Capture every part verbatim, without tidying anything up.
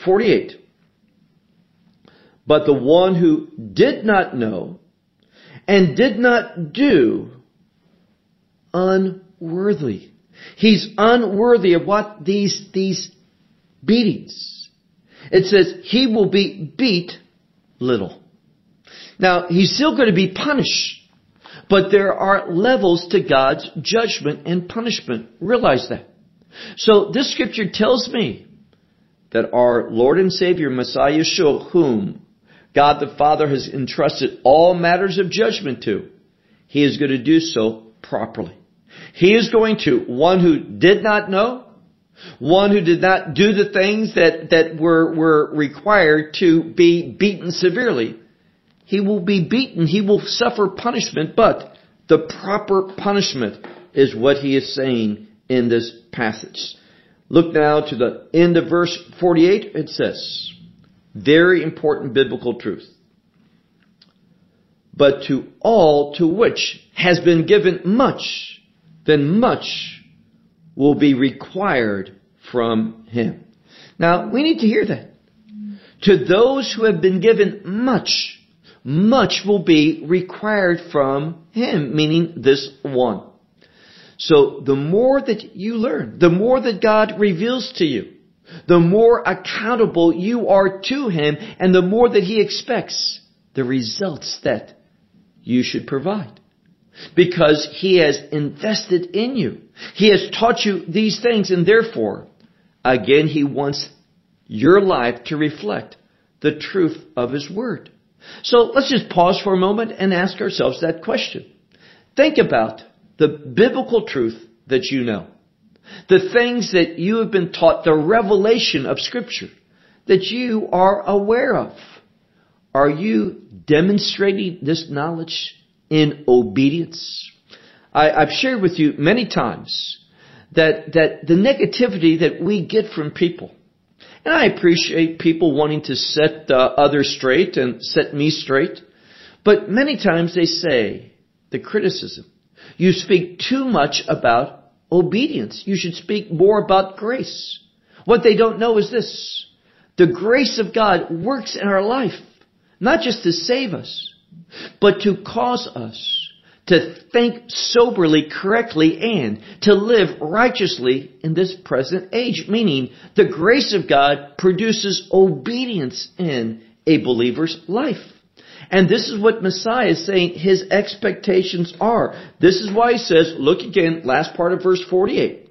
forty-eight. But the one who did not know and did not do unworthy. He's unworthy of what? These, these beatings. It says he will be beat little. Now, he's still going to be punished. But there are levels to God's judgment and punishment. Realize that. So this scripture tells me that our Lord and Savior, Messiah Yeshua, whom God the Father has entrusted all matters of judgment to, He is going to do so properly. He is going to, one who did not know, one who did not do the things that, that were, were required to be beaten severely. He will be beaten. He will suffer punishment, but the proper punishment is what he is saying in this passage. Look now to the end of verse forty-eight. It says, very important biblical truth. But to all to which has been given much, then much will be required from him. Now, we need to hear that. To those who have been given much, much will be required from him, meaning this one. So the more that you learn, the more that God reveals to you, the more accountable you are to him, and the more that he expects the results that you should provide. Because he has invested in you. He has taught you these things, and therefore, again, he wants your life to reflect the truth of his word. So let's just pause for a moment and ask ourselves that question. Think about the biblical truth that you know. The things that you have been taught, the revelation of Scripture that you are aware of. Are you demonstrating this knowledge in obedience? I, I've shared with you many times that, that the negativity that we get from people, and I appreciate people wanting to set uh, others straight and set me straight, but many times they say, the criticism, you speak too much about obedience. You should speak more about grace. What they don't know is this. The grace of God works in our life, not just to save us, but to cause us to think soberly, correctly, and to live righteously in this present age. Meaning, the grace of God produces obedience in a believer's life. And this is what Messiah is saying his expectations are. This is why he says, look again, last part of verse forty-eight.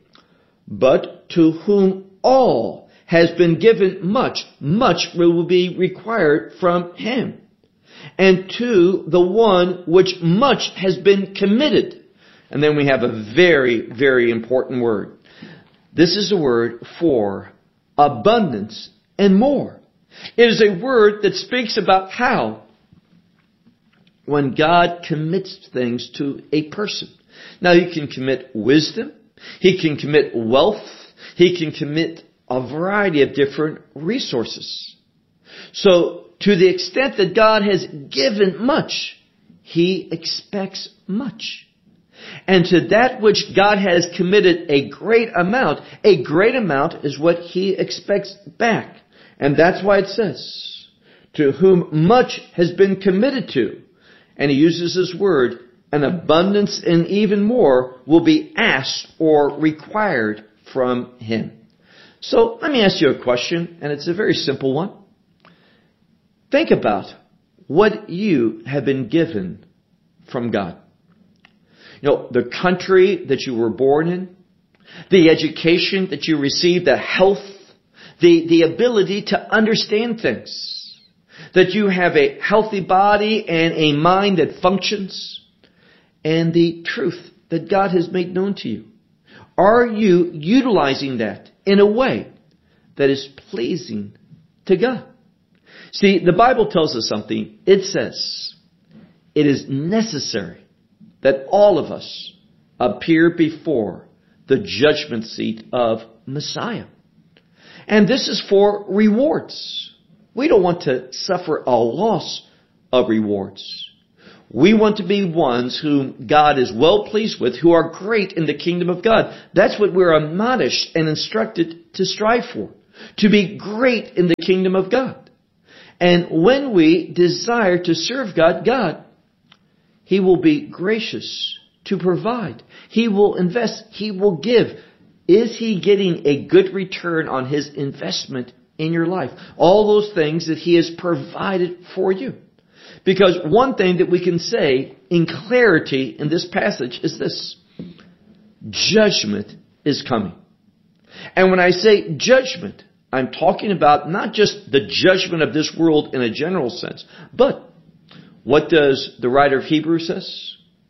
But to whom all has been given much, much will be required from him. And to the one which much has been committed. And then we have a very, very important word. This is a word for abundance and more. It is a word that speaks about how when God commits things to a person. Now, he can commit wisdom. He can commit wealth. He can commit a variety of different resources. So, to the extent that God has given much, he expects much. And to that which God has committed a great amount, a great amount is what he expects back. And that's why it says, to whom much has been committed to, and he uses this word, an abundance and even more will be asked or required from him. So let me ask you a question, and it's a very simple one. Think about what you have been given from God. You know, the country that you were born in, the education that you received, the health, the, the ability to understand things. That you have a healthy body and a mind that functions, and the truth that God has made known to you. Are you utilizing that in a way that is pleasing to God? See, the Bible tells us something. It says, it is necessary that all of us appear before the judgment seat of Messiah. And this is for rewards. We don't want to suffer a loss of rewards. We want to be ones whom God is well pleased with, who are great in the kingdom of God. That's what we're admonished and instructed to strive for. to be great in the kingdom of God. And when we desire to serve God, God, He will be gracious to provide. He will invest. He will give. Is He getting a good return on His investment in your life? All those things that He has provided for you. Because one thing that we can say in clarity in this passage is this: judgment is coming. And when I say judgment, I'm talking about not just the judgment of this world in a general sense, but what does the writer of Hebrews says?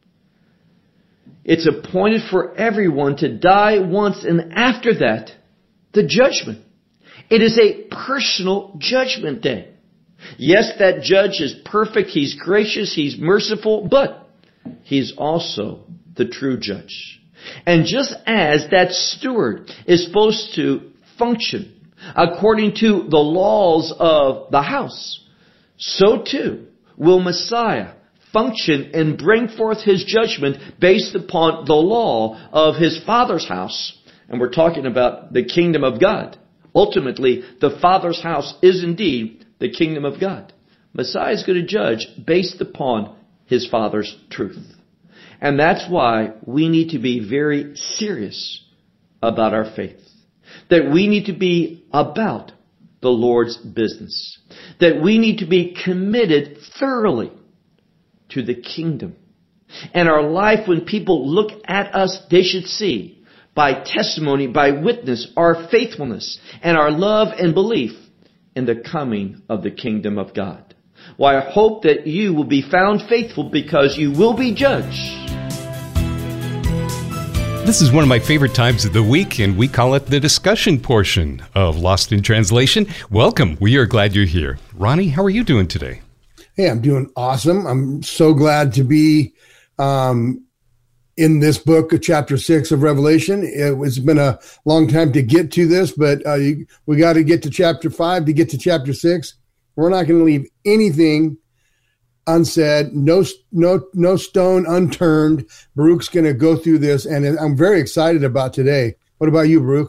It's appointed for everyone to die once, and after that, the judgment. It is a personal judgment day. Yes, that judge is perfect, He's gracious, He's merciful, but He's also the true judge. And just as that steward is supposed to function according to the laws of the house, so too will Messiah function and bring forth His judgment based upon the law of His Father's house. And we're talking about the kingdom of God. Ultimately, the Father's house is indeed the kingdom of God. Messiah is going to judge based upon His Father's truth. And that's why we need to be very serious about our faith. That we need to be about the Lord's business. That we need to be committed thoroughly to the kingdom. And our life, when people look at us, they should see by testimony, by witness, our faithfulness and our love and belief in the coming of the kingdom of God. Well, I hope that you will be found faithful, because you will be judged. This is one of my favorite times of the week, and we call it the discussion portion of Lost in Translation. Welcome. We are glad you're here. Ronnie, how are you doing today? Hey, I'm doing awesome. I'm so glad to be um, in this book, chapter six of Revelation. It, it's been a long time to get to this, but uh, you, we got to get to chapter five to get to chapter six. We're not going to leave anything unsaid, no, no, no stone unturned. Baruch's going to go through this, and I'm very excited about today. What about you, Baruch?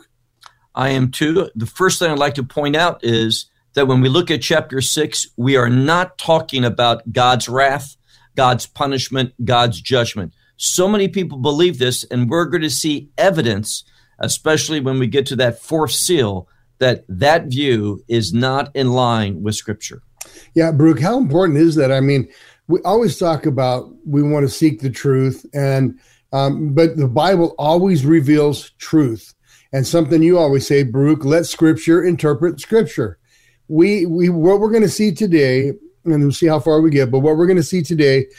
I am too. The first thing I'd like to point out is that when we look at chapter six, we are not talking about God's wrath, God's punishment, God's judgment. So many people believe this, and we're going to see evidence, especially when we get to that fourth seal, that that view is not in line with Scripture. Yeah, Baruch, how important is that? I mean, we always talk about we want to seek the truth, and um, but the Bible always reveals truth. And something you always say, Baruch, let Scripture interpret Scripture. We we what we're going to see today, and we'll see how far we get, but what we're going to see today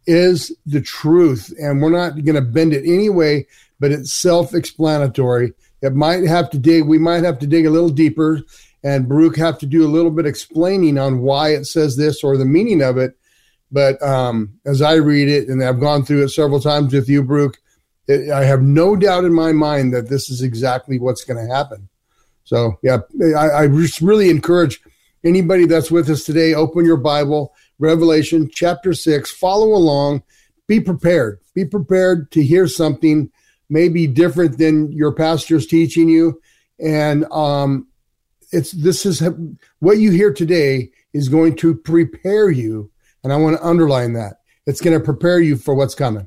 is the truth, and we're not going to bend it any way, but it's self-explanatory. It might have to dig, we might have to dig a little deeper, and Baruch have to do a little bit explaining on why it says this or the meaning of it. But um, as I read it, and I've gone through it several times with you, Baruch, it, I have no doubt in my mind that this is exactly what's going to happen. So, yeah, I, I just really encourage anybody that's with us today, open your Bible, Revelation chapter six, follow along, be prepared. Be prepared to hear something maybe different than your pastor's teaching you. And um, it's this is what you hear today is going to prepare you. And I want to underline that. It's going to prepare you for what's coming.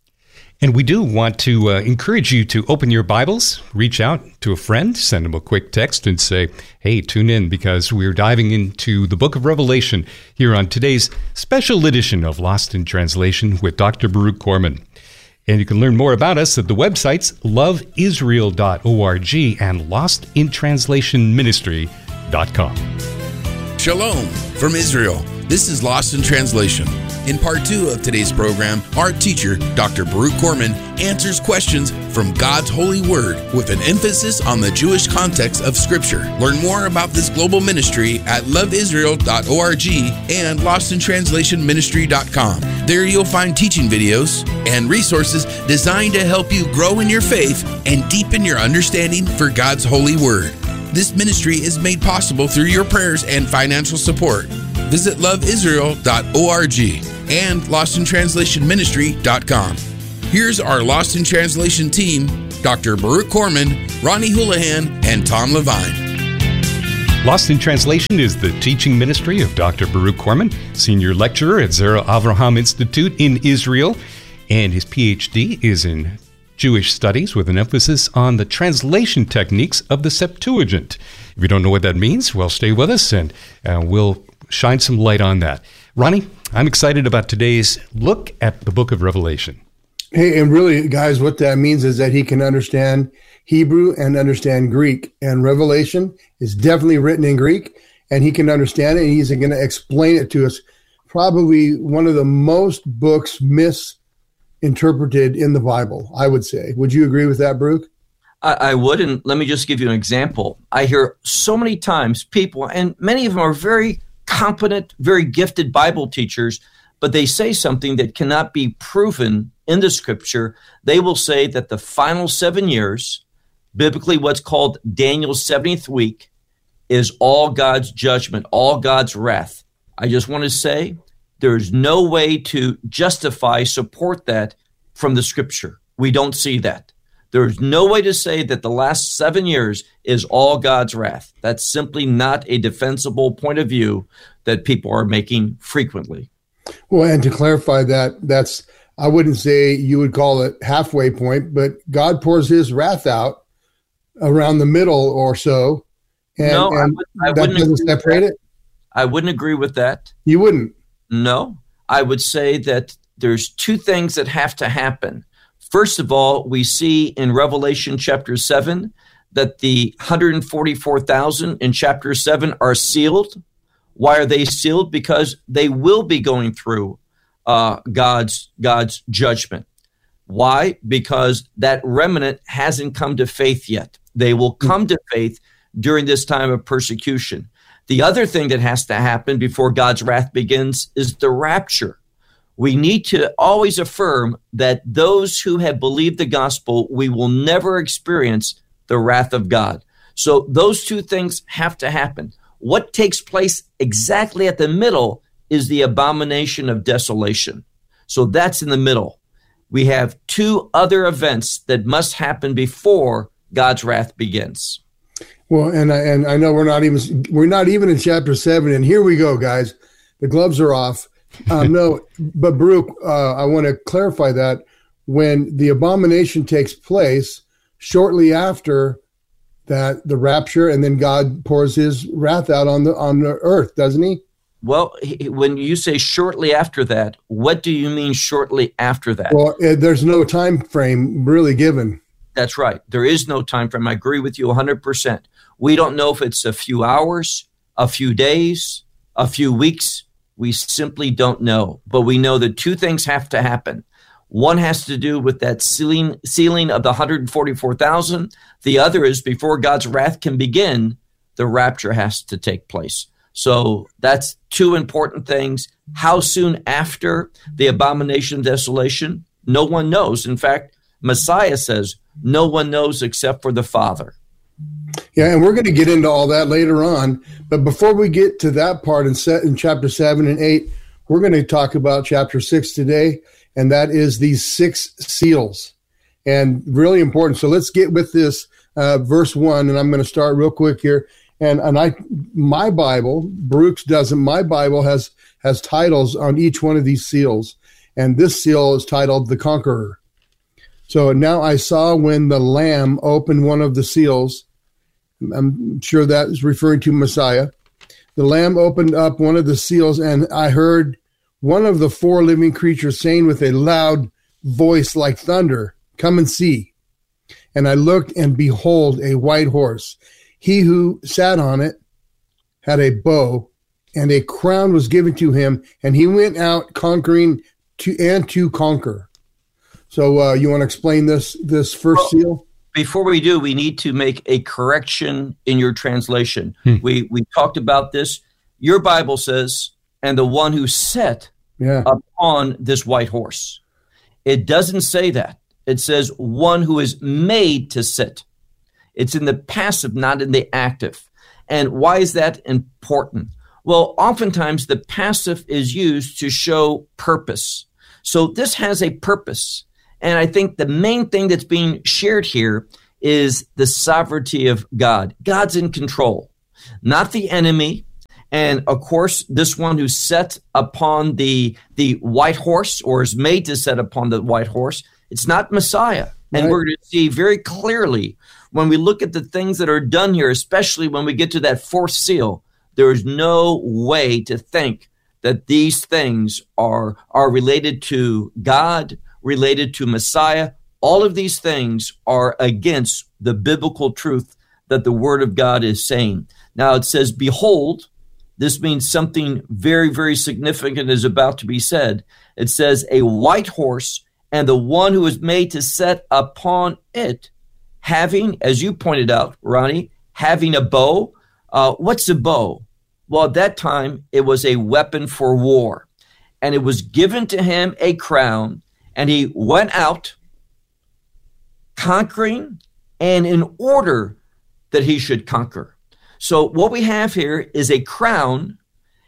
And we do want to uh, encourage you to open your Bibles, reach out to a friend, send them a quick text and say, hey, tune in, because we're diving into the book of Revelation here on today's special edition of Lost in Translation with Doctor Baruch Corman. And you can learn more about us at the websites love israel dot org and lost in translation ministry dot com. Shalom from Israel. This is Lost in Translation. In part two of today's program, our teacher, Doctor Baruch Corman, answers questions from God's holy word with an emphasis on the Jewish context of Scripture. Learn more about this global ministry at love israel dot org and lost in translation ministry dot com. There you'll find teaching videos and resources designed to help you grow in your faith and deepen your understanding for God's holy word. This ministry is made possible through your prayers and financial support. Visit love israel dot org and lost in translation ministry dot com. Here's our Lost in Translation team, Doctor Baruch Corman, Ronnie Houlihan, and Tom Levine. Lost in Translation is the teaching ministry of Doctor Baruch Corman, senior lecturer at Zera Avraham Institute in Israel, and his P H D is in Jewish studies with an emphasis on the translation techniques of the Septuagint. If you don't know what that means, well, stay with us and uh, we'll shine some light on that. Ronnie, I'm excited about today's look at the book of Revelation. Hey, and really, guys, what that means is that he can understand Hebrew and understand Greek. And Revelation is definitely written in Greek, and he can understand it, and he's going to explain it to us. Probably one of the most books misinterpreted in the Bible, I would say. Would you agree with that, Baruch? I, I would, and let me just give you an example. I hear so many times people, and many of them are very competent, very gifted Bible teachers, but they say something that cannot be proven in the scripture. They will say that the final seven years, biblically what's called Daniel's seventieth week, is all God's judgment, all God's wrath. I just want to say there's no way to justify, support that from the scripture. We don't see that. There's no way to say that the last seven years is all God's wrath. That's simply not a defensible point of view that people are making frequently. Well, and to clarify that, that's, I wouldn't say you would call it halfway point, but God pours his wrath out around the middle or so. And, no, and I, would, I that wouldn't doesn't separate it? I wouldn't agree with that. You wouldn't? No, I would say that there's two things that have to happen. First of all, we see in Revelation chapter seven that the one hundred forty-four thousand in chapter seven are sealed. Why are they sealed? Because they will be going through uh, God's God's judgment. Why? Because that remnant hasn't come to faith yet. They will come to faith during this time of persecution. The other thing that has to happen before God's wrath begins is the rapture. We need to always affirm that those who have believed the gospel, we will never experience the wrath of God. So those two things have to happen. What takes place exactly at the middle is the abomination of desolation. So that's in the middle. We have two other events that must happen before God's wrath begins. Well, and I, and I know we're not even we're not even in chapter seven, and here we go, guys. The gloves are off. Um, no, but Baruch, uh, I want to clarify that when the abomination takes place shortly after that, the rapture, and then God pours his wrath out on the on the earth, doesn't he? Well, he, when you say shortly after that, what do you mean shortly after that? Well, uh, there's no time frame really given. That's right. There is no time frame. I agree with you one hundred percent. We don't know if it's a few hours, a few days, a few weeks. We simply don't know. But we know that two things have to happen. One has to do with that sealing, sealing of the one hundred forty-four thousand. The other is before God's wrath can begin, the rapture has to take place. So that's two important things. How soon after the abomination of desolation? No one knows. In fact, Messiah says, no one knows except for the Father. Yeah, and we're going to get into all that later on. But before we get to that part in, set, in chapter seven and eight, we're going to talk about chapter six today, and that is these six seals. And really important. So let's get with this uh, verse one, and I'm going to start real quick here. And and I, my Bible, Baruch's doesn't. My Bible has has titles on each one of these seals, and this seal is titled "The Conqueror." So now I saw when the Lamb opened one of the seals. I'm sure that is referring to Messiah. The Lamb opened up one of the seals, and I heard one of the four living creatures saying with a loud voice like thunder, "Come and see." And I looked, and behold, a white horse. He who sat on it had a bow, and a crown was given to him, and he went out conquering to and to conquer. So uh, you want to explain this this first well, seal? Before we do, we need to make a correction in your translation. Hmm. We we talked about this. Your Bible says, "And the one who sat yeah. upon this white horse." It doesn't say that. It says, "One who is made to sit." It's in the passive, not in the active. And why is that important? Well, oftentimes the passive is used to show purpose. So this has a purpose. And I think the main thing that's being shared here is the sovereignty of God. God's in control. not the enemy. And of course, this one who sat upon the the white horse, or is made to sit upon the white horse, it's not Messiah. And right. We're going to see very clearly when we look at the things that are done here, especially when we get to that fourth seal, there is no way to think that these things are, are related to God, related to Messiah. All of these things are against the biblical truth that the Word of God is saying. Now it says, behold, this means something very, very significant is about to be said. It says, a white horse, and the one who is made to sit upon it, having, as you pointed out, Ronnie, having a bow. Uh, what's a bow? Well, at that time, it was a weapon for war. And it was given to him a crown, and he went out conquering, and in order that he should conquer. So what we have here is a crown,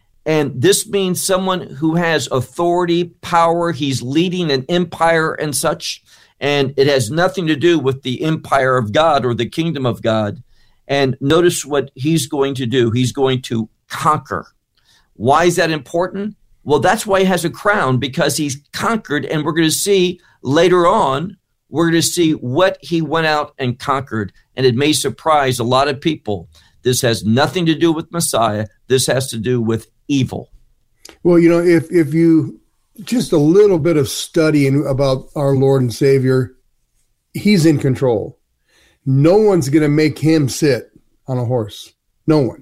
and this means someone who has authority, power. He's leading an empire and such, and it has nothing to do with the empire of God or the kingdom of God. And notice what he's going to do. He's going to conquer. Why is that important? Well, that's why he has a crown, because he's conquered, and we're going to see later on, we're going to see what he went out and conquered, and it may surprise a lot of people. This has nothing to do with Messiah. This has to do with evil. Well, you know, if if you just a little bit of studying about our Lord and Savior, he's in control. No one's going to make him sit on a horse. No one.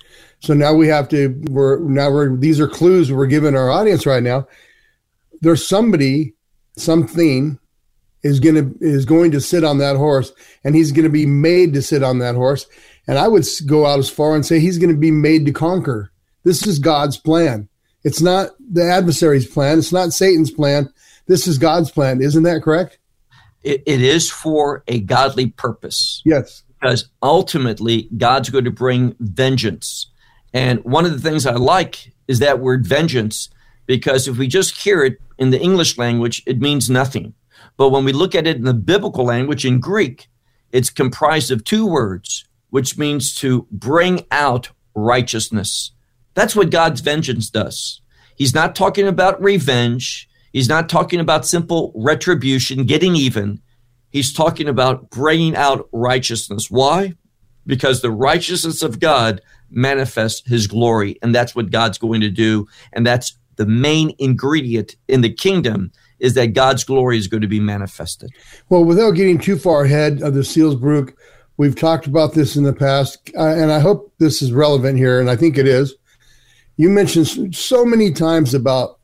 So now we have to, we're now we're, these are clues we're giving our audience right now. There's somebody, something is going to, is going to sit on that horse, and he's going to be made to sit on that horse. And I would go out as far and say he's going to be made to conquer. This is God's plan. It's not the adversary's plan. It's not Satan's plan. This is God's plan. Isn't that correct? It, it is for a godly purpose. Yes. Because ultimately, God's going to bring vengeance. And one of the things I like is that word vengeance, because if we just hear it in the English language, it means nothing. But when we look at it in the biblical language, in Greek, it's comprised of two words, which means to bring out righteousness. That's what God's vengeance does. He's not talking about revenge. He's not talking about simple retribution, getting even. He's talking about bringing out righteousness. Why? Because the righteousness of God manifests his glory, and that's what God's going to do. And that's the main ingredient in the kingdom, is that God's glory is going to be manifested. Well, without getting too far ahead of the seals, Baruch, we've talked about this in the past, uh, and I hope this is relevant here, and I think it is. You mentioned so many times about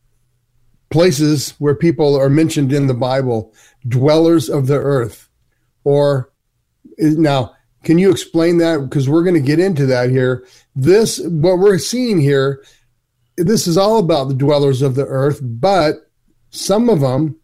places where people are mentioned in the Bible, dwellers of the earth. Or now, can you explain that? Because we're going to get into that here. This, what we're seeing here, this is all about the dwellers of the earth, but some of them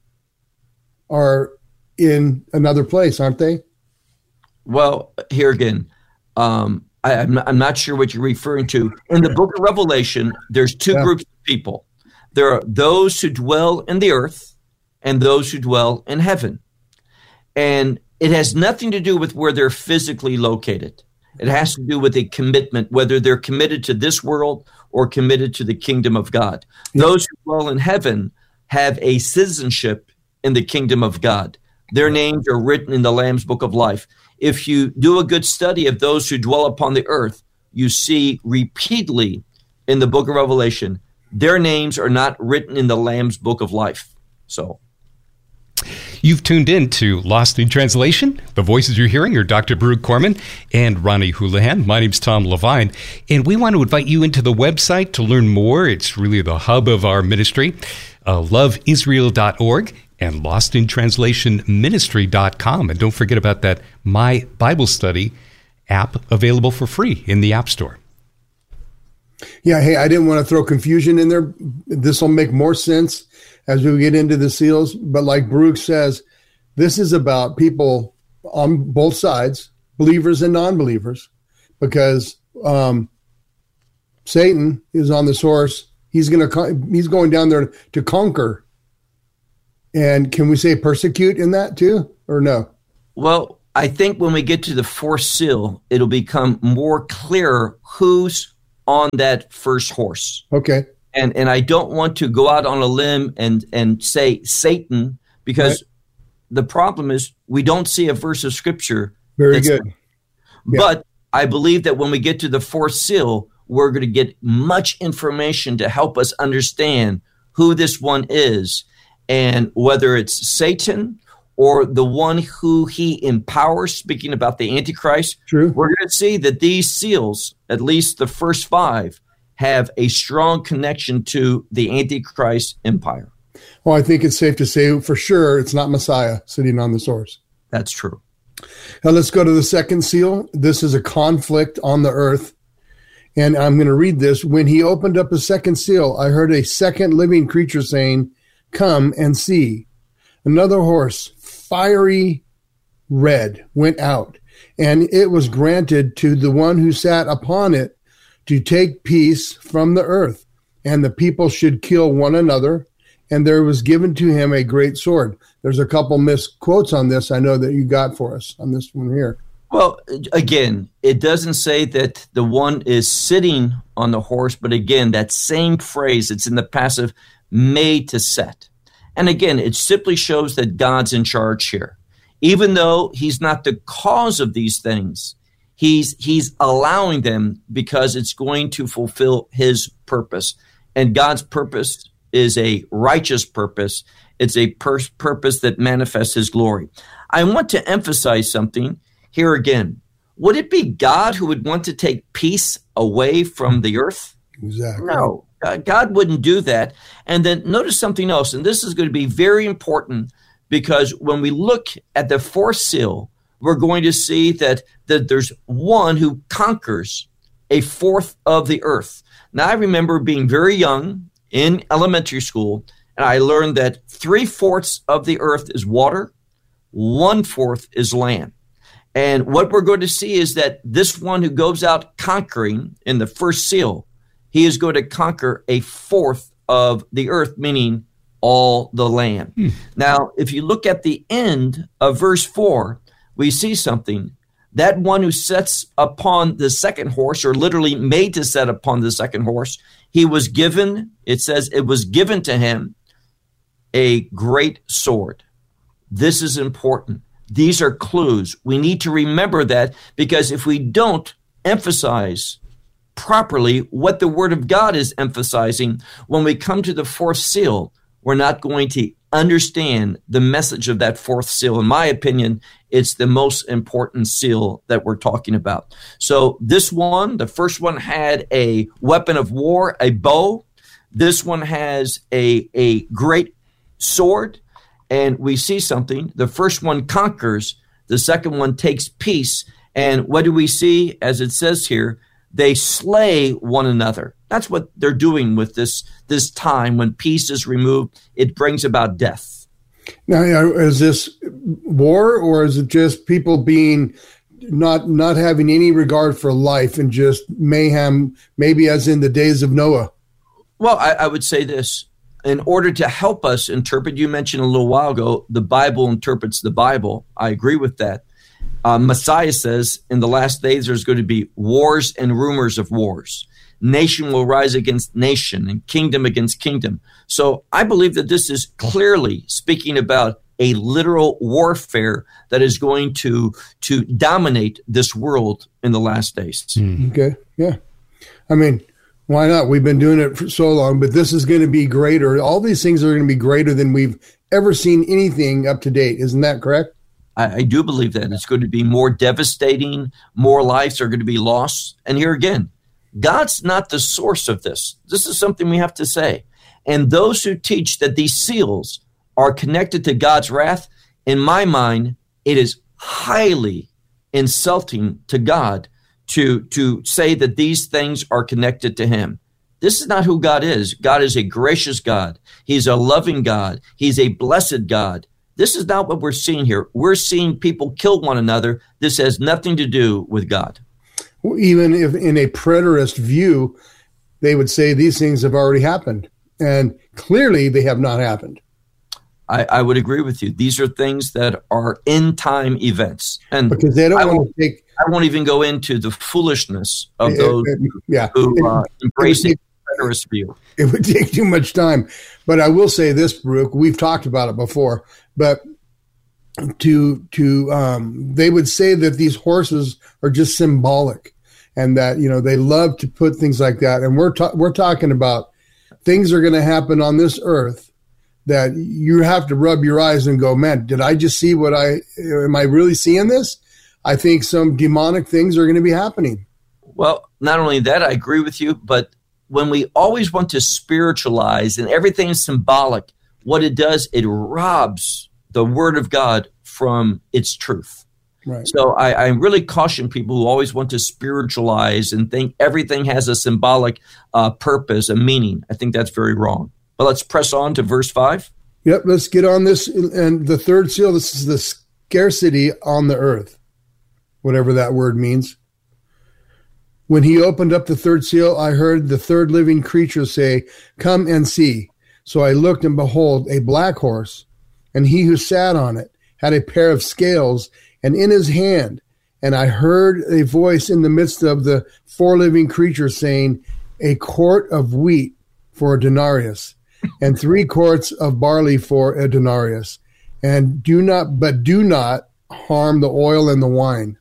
are in another place, aren't they? Well, here again, um, I, I'm, not, I'm not sure what you're referring to. In the book of Revelation, there's two yeah. groups of people. There are those who dwell in the earth and those who dwell in heaven. And it has nothing to do with where they're physically located. It has to do with a commitment, whether they're committed to this world or committed to the kingdom of God. Yeah. Those who dwell in heaven have a citizenship in the kingdom of God. Their names are written in the Lamb's Book of Life. If you do a good study of those who dwell upon the earth, you see repeatedly in the book of Revelation, their names are not written in the Lamb's Book of Life. So, you've tuned in to Lost in Translation. The voices you're hearing are Doctor Baruch Corman and Ronnie Houlihan. My name's Tom Levine, and we want to invite you into the website to learn more. It's really the hub of our ministry, uh, love israel dot org. and lost in translation ministry dot com. And don't forget about that My Bible Study app available for free in the App Store. Yeah, hey, I didn't want to throw confusion in there. This will make more sense as we get into the seals. But like Baruch says, this is about people on both sides, believers and non-believers, because um, Satan is on this horse. He's going to he's going down there to conquer. And can we say persecute in that too, or no? Well, I think when we get to the fourth seal, it'll become more clear who's on that first horse. Okay. And and I don't want to go out on a limb and, and say Satan, because right. the problem is we don't see a verse of Scripture. Very good. Yeah. But I believe that when we get to the fourth seal, we're going to get much information to help us understand who this one is, and whether it's Satan or the one who he empowers, speaking about the Antichrist. True. We're going to see that these seals, at least the first five, have a strong connection to the Antichrist empire. Well, I think it's safe to say for sure it's not Messiah sitting on the horse. That's true. Now let's go to the second seal. This is a conflict on the earth. And I'm going to read this. When he opened up a second seal, I heard a second living creature saying, "Come and see." Another horse, fiery red, went out, and it was granted to the one who sat upon it to take peace from the earth, and the people should kill one another, and there was given to him a great sword. There's a couple misquotes on this I know that you got for us on this one here. Well, again, it doesn't say that the one is sitting on the horse, but again, that same phrase, it's in the passive, made to set. And again, it simply shows that God's in charge here. Even though he's not the cause of these things, he's he's allowing them because it's going to fulfill his purpose. And God's purpose is a righteous purpose. It's a pur- purpose that manifests his glory. I want to emphasize something here again. Would it be God who would want to take peace away from the earth? Exactly. No, God wouldn't do that. And then notice something else, and this is going to be very important, because when we look at the fourth seal, we're going to see that, that there's one who conquers a fourth of the earth. Now, I remember being very young in elementary school, and I learned that three-fourths of the earth is water, one-fourth is land. And what we're going to see is that this one who goes out conquering in the first seal, he is going to conquer a fourth of the earth, meaning all the land. Hmm. Now, if you look at the end of verse four, we see something. That one who sets upon the second horse, or literally made to set upon the second horse, he was given, it says it was given to him, a great sword. This is important. These are clues. We need to remember that, because if we don't emphasize properly what the Word of God is emphasizing, when we come to the fourth seal, we're not going to understand the message of that fourth seal. In my opinion, it's the most important seal that we're talking about. So this one, the first one, had a weapon of war, a bow. This one has a, a great sword. And we see something. The first one conquers. The second one takes peace. And what do we see? As it says here, they slay one another. That's what they're doing with this, this time. When peace is removed, it brings about death. Now, is this war, or is it just people being not not having any regard for life and just mayhem, maybe as in the days of Noah? Well, I, I would say this. In order to help us interpret, you mentioned a little while ago, the Bible interprets the Bible. I agree with that. Uh, Messiah says in the last days there's going to be wars and rumors of wars. Nation will rise against nation and kingdom against kingdom. So I believe that this is clearly speaking about a literal warfare that is going to, to dominate this world in the last days. Mm. Okay, yeah. I mean, why not? We've been doing it for so long, but this is going to be greater. All these things are going to be greater than we've ever seen anything up to date. Isn't that correct? I, I do believe that. It's going to be more devastating. More lives are going to be lost. And here again, God's not the source of this. This is something we have to say. And those who teach that these seals are connected to God's wrath, in my mind, it is highly insulting to God to, to say that these things are connected to him. This is not who God is. God is a gracious God. He's a loving God. He's a blessed God. This is not what we're seeing here. We're seeing people kill one another. This has nothing to do with God. Even if in a preterist view, they would say these things have already happened. And clearly they have not happened. I, I would agree with you. These are things that are end time events, and because they don't I want to take. I won't even go into the foolishness of it, those it, yeah. who uh, embrace it, the preterist view. It would take too much time. But I will say this, Baruch, we've talked about it before, but to to um, they would say that these horses are just symbolic, and that, you know, they love to put things like that. And we're ta- we're talking about things are going to happen on this earth that you have to rub your eyes and go, man, did I just see what I, am I really seeing this? I think some demonic things are going to be happening. Well, not only that, I agree with you, but when we always want to spiritualize and everything is symbolic, what it does, it robs the Word of God from its truth. Right. So I, I really caution people who always want to spiritualize and think everything has a symbolic uh, purpose, a meaning. I think that's very wrong. But let's press on to verse five. Yep, let's get on this. And the third seal, this is the scarcity on the earth, whatever that word means. When he opened up the third seal, I heard the third living creature say, "Come and see." So I looked, and behold, a black horse, and he who sat on it had a pair of scales, and in his hand, and I heard a voice in the midst of the four living creatures saying, "A quart of wheat for a denarius, and three quarts of barley for a denarius, and do not, but do not harm the oil and the wine."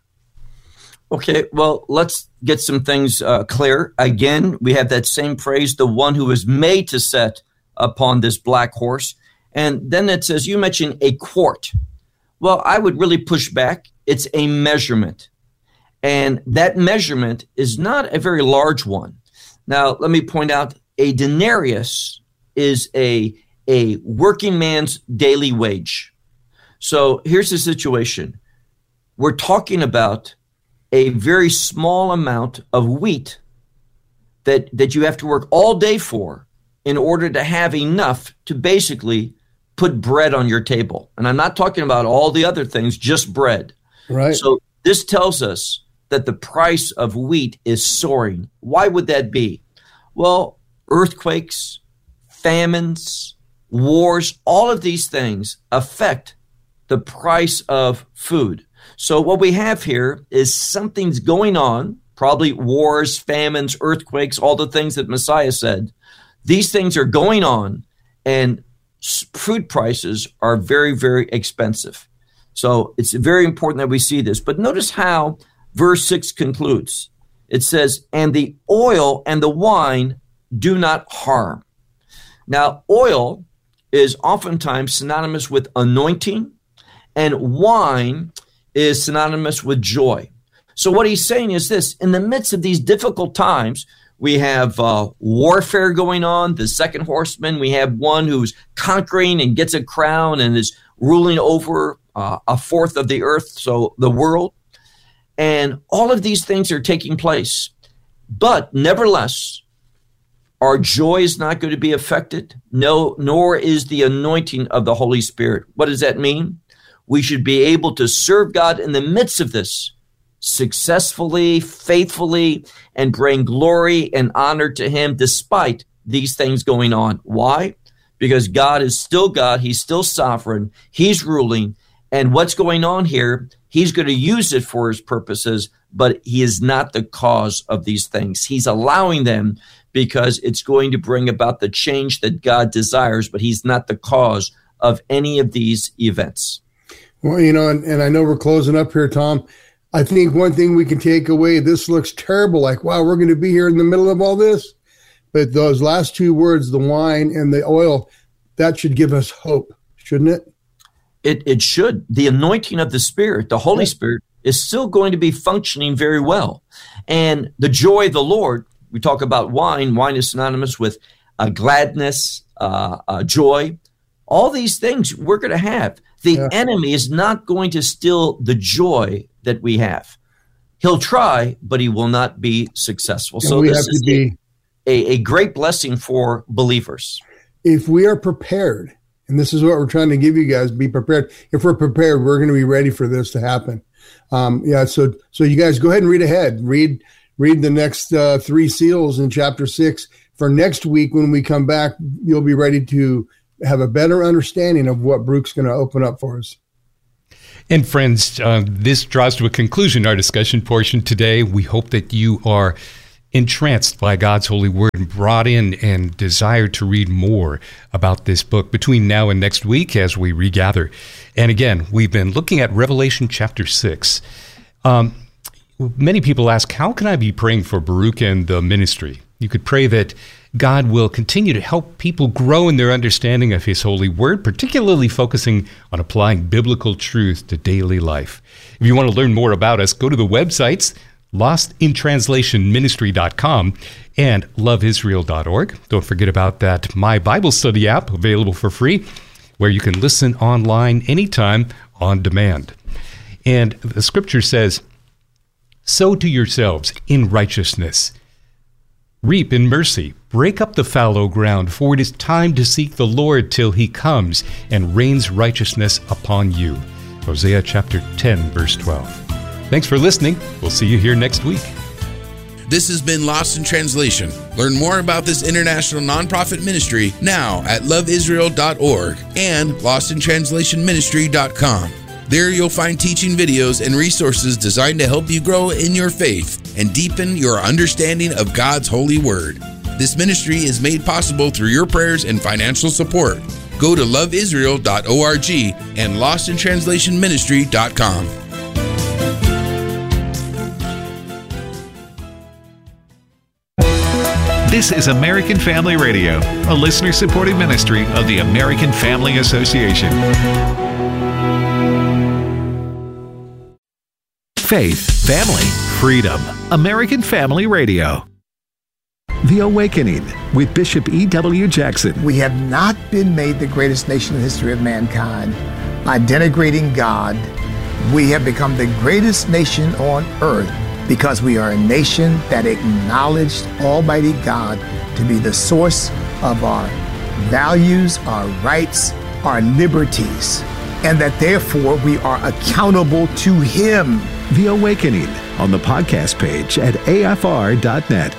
Okay, well, let's get some things uh, clear. Again, we have that same phrase, the one who was made to set upon this black horse. And then it says, you mentioned a quart. Well, I would really push back. It's a measurement. And that measurement is not a very large one. Now, let me point out, a denarius is a, a working man's daily wage. So here's the situation. We're talking about a very small amount of wheat that, that you have to work all day for in order to have enough to basically put bread on your table. And I'm not talking about all the other things, just bread. Right. So this tells us that the price of wheat is soaring. Why would that be? Well, earthquakes, famines, wars, all of these things affect the price of food. So what we have here is something's going on, probably wars, famines, earthquakes, all the things that Messiah said. These things are going on, and food prices are very, very expensive. So it's very important that we see this. But notice how verse six concludes. It says, "And the oil and the wine do not harm." Now, oil is oftentimes synonymous with anointing, and wine is synonymous with joy. So what he's saying is this: in the midst of these difficult times, we have uh, warfare going on, the second horseman. We have one who's conquering and gets a crown and is ruling over uh, a fourth of the earth, so the world. And all of these things are taking place. But nevertheless, our joy is not going to be affected, no, nor is the anointing of the Holy Spirit. What does that mean? We should be able to serve God in the midst of this successfully, faithfully, and bring glory and honor to Him despite these things going on. Why? Because God is still God. He's still sovereign. He's ruling. And what's going on here, He's going to use it for His purposes, but He is not the cause of these things. He's allowing them because it's going to bring about the change that God desires, but He's not the cause of any of these events. Well, you know, and, and I know we're closing up here, Tom. I think one thing we can take away, this looks terrible, like, wow, we're going to be here in the middle of all this. But those last two words, the wine and the oil, that should give us hope, shouldn't it? It it should. The anointing of the Spirit, the Holy Spirit, is still going to be functioning very well. And the joy of the Lord, we talk about wine. Wine is synonymous with uh, gladness, uh, uh, joy. All these things we're going to have. The yeah. enemy is not going to steal the joy that we have. He'll try, but he will not be successful. And so we this have is to be, a, a great blessing for believers. If we are prepared, and this is what we're trying to give you guys, be prepared. If we're prepared, we're going to be ready for this to happen. Um, yeah, so so you guys go ahead and read ahead. Read read the next uh, three seals in chapter six. For next week, when we come back, you'll be ready to have a better understanding of what Baruch's going to open up for us. And friends, uh, this draws to a conclusion our discussion portion today. We hope that you are entranced by God's holy word and brought in and desire to read more about this book between now and next week as we regather. And again, we've been looking at Revelation chapter six. Um, many people ask, how can I be praying for Baruch and the ministry? You could pray that God will continue to help people grow in their understanding of his holy word, particularly focusing on applying biblical truth to daily life. If you want to learn more about us, go to the websites lost in translation ministry dot com and love israel dot org. Don't forget about that My Bible Study app available for free, where you can listen online anytime on demand. And the scripture says, sow to yourselves in righteousness, reap in mercy, break up the fallow ground, for it is time to seek the Lord till he comes and rains righteousness upon you. Hosea chapter ten, verse twelve. Thanks for listening. We'll see you here next week. This has been Lost in Translation. Learn more about this international nonprofit ministry now at love israel dot org and lost in translation ministry dot com. There you'll find teaching videos and resources designed to help you grow in your faith and deepen your understanding of God's holy word. This ministry is made possible through your prayers and financial support. Go to love israel dot org and lost in translation ministry dot com. This is American Family Radio, a listener-supported ministry of the American Family Association. Faith, family, freedom. American Family Radio. The Awakening with Bishop E W. Jackson. We have not been made the greatest nation in the history of mankind by denigrating God. We have become the greatest nation on earth because we are a nation that acknowledged Almighty God to be the source of our values, our rights, our liberties, and that therefore we are accountable to Him. The Awakening on the podcast page at A F R dot net.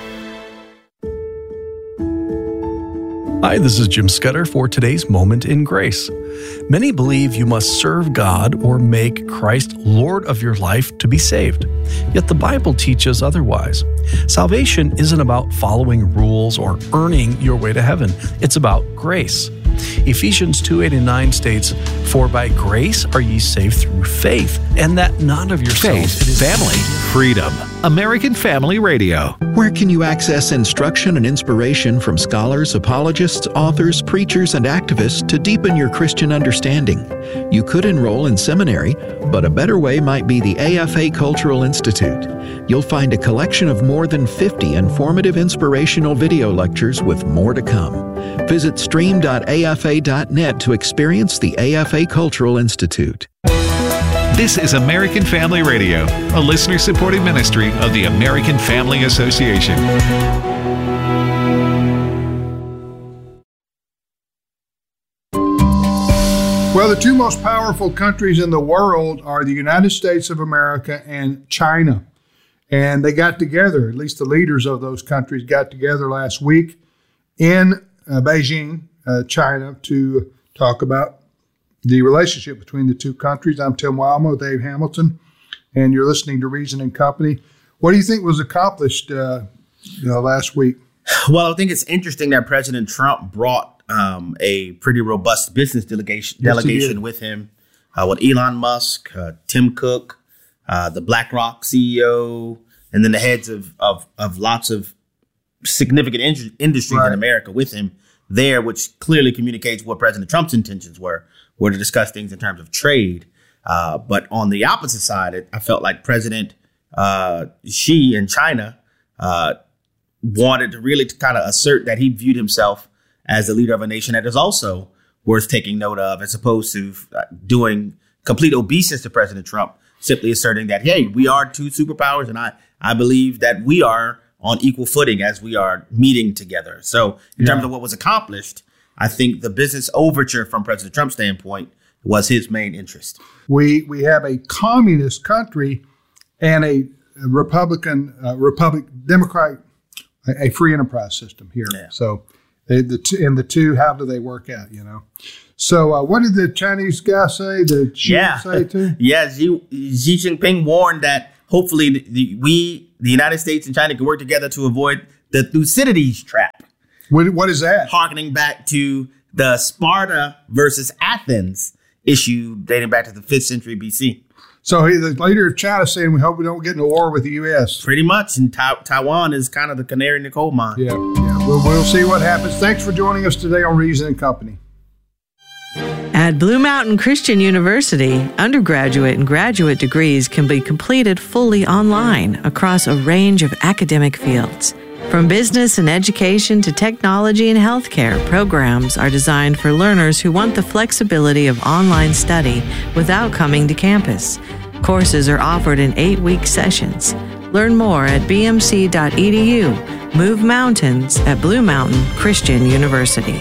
Hi, this is Jim Scudder for today's Moment in Grace. Many believe you must serve God or make Christ Lord of your life to be saved. Yet the Bible teaches otherwise. Salvation isn't about following rules or earning your way to heaven. It's about grace. Ephesians two eight and nine states, "For by grace are ye saved through faith, and that not of yourselves." Faith, family, freedom. American Family Radio. Where can you access instruction and inspiration from scholars, apologists, authors, preachers, and activists to deepen your Christian understanding? You could enroll in seminary, but a better way might be the A F A Cultural Institute. You'll find a collection of more than fifty informative inspirational video lectures with more to come. Visit stream dot A F A dot net to experience the A F A Cultural Institute. This is American Family Radio, a listener-supported ministry of the American Family Association. Well, the two most powerful countries in the world are the United States of America and China. And they got together, at least the leaders of those countries got together last week in uh, Beijing, uh, China, to talk about the relationship between the two countries. I'm Tim Wildman, Dave Hamilton, and you're listening to Reason and Company. What do you think was accomplished uh, you know, last week? Well, I think it's interesting that President Trump brought um, a pretty robust business delegation, Yes, delegation with him, uh, with Elon Musk, uh, Tim Cook, uh, the BlackRock C E O, and then the heads of of, of lots of significant in- industries Right. in America with him there, which clearly communicates what President Trump's intentions were, were to discuss things in terms of trade. Uh, but on the opposite side, it, I felt like President uh, Xi in China uh, wanted to really kind of assert that he viewed himself as the leader of a nation that is also worth taking note of, as opposed to uh, doing complete obeisance to President Trump, simply asserting that, hey, we are two superpowers, and I, I believe that we are on equal footing as we are meeting together. So in Yeah. terms of what was accomplished, I think the business overture from President Trump's standpoint was his main interest. We we have a communist country and a Republican, uh, Republic, Democratic, a, a free enterprise system here. Yeah. So They, the two, and the two, how do they work out, you know? So uh, what did the Chinese guy say? The Xi yeah. say too? yeah, Xi, Xi Jinping warned that hopefully the, the, we, the United States and China, can work together to avoid the Thucydides trap. What, what is that? Harkening back to the Sparta versus Athens issue dating back to the fifth century B C. So he, the leader of China saying we hope we don't get in a war with the U S. Pretty much. And ta- Taiwan is kind of the canary in the coal mine. Yeah, yeah. We'll, we'll see what happens. Thanks for joining us today on Reason and Company. At Blue Mountain Christian University, undergraduate and graduate degrees can be completed fully online across a range of academic fields. From business and education to technology and healthcare, programs are designed for learners who want the flexibility of online study without coming to campus. Courses are offered in eight-week sessions. Learn more at b m c dot e d u. Move mountains at Blue Mountain Christian University.